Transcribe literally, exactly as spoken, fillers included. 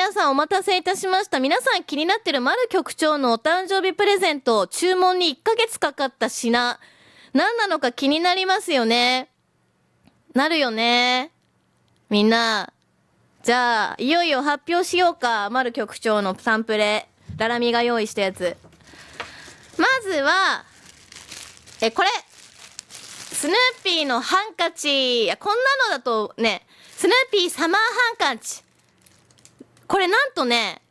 皆さんお待たせいたしました。皆さん気になってる丸局長のお誕生日プレゼント、注文にいっかげつかかった品、何なのか気になりますよね。なるよね。みんな、じゃあ、いよいよ発表しようか。丸局長のサンプレ。ララミが用意したやつ。まずは、え、これ。スヌーピーのハンカチ。いや、こんなのだとね、スヌーピーサマーハンカチ。これなんとね、